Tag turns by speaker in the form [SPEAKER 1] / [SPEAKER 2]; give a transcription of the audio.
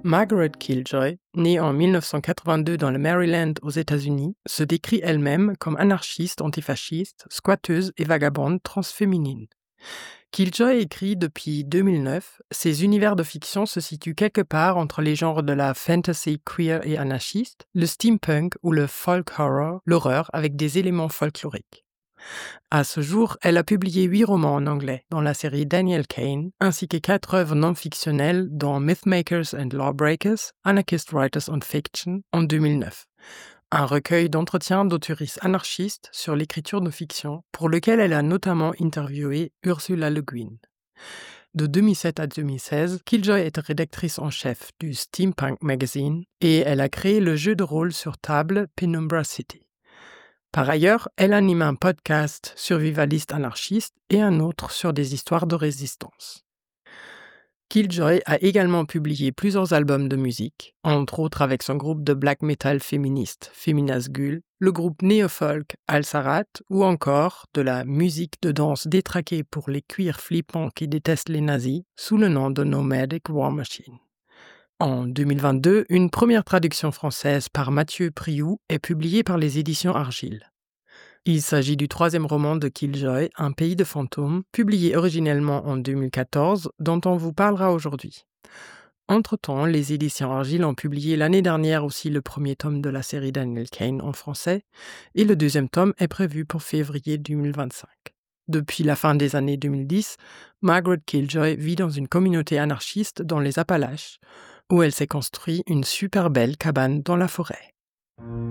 [SPEAKER 1] Margaret Killjoy, née en 1982 dans le Maryland aux États-Unis, se décrit elle-même comme anarchiste antifasciste, squatteuse et vagabonde transféminine. Killjoy écrit depuis 2009, ses univers de fiction se situent quelque part entre les genres de la fantasy queer et anarchiste, le steampunk ou le folk horror, l'horreur avec des éléments folkloriques. À ce jour, elle a publié 8 romans en anglais dans la série Daniel Kane, ainsi que 4 œuvres non-fictionnelles dont Mythmakers and Lawbreakers, Anarchist Writers on Fiction en 2009, un recueil d'entretiens d'auteuristes anarchistes sur l'écriture de fiction, pour lequel elle a notamment interviewé Ursula Le Guin. De 2007 à 2016, Killjoy est rédactrice en chef du Steampunk Magazine et elle a créé le jeu de rôle sur table Penumbra City. Par ailleurs, elle anime un podcast survivaliste anarchiste et un autre sur des histoires de résistance. Killjoy a également publié plusieurs albums de musique, entre autres avec son groupe de black metal féministe Feminas Gul, le groupe néo-folk Al-Sarat ou encore de la musique de danse détraquée pour les cuirs flippants qui détestent les nazis sous le nom de Nomadic War Machine. En 2022, une première traduction française par Mathieu Prioux est publiée par les éditions Argile. Il s'agit du 3e roman de Killjoy, Un pays de fantômes, publié originellement en 2014, dont on vous parlera aujourd'hui. Entre-temps, les éditions Argile ont publié l'année dernière aussi le 1er tome de la série Daniel Kane en français, et le 2e tome est prévu pour février 2025. Depuis la fin des années 2010, Margaret Killjoy vit dans une communauté anarchiste dans les Appalaches, où elle s'est construit une super belle cabane dans la forêt.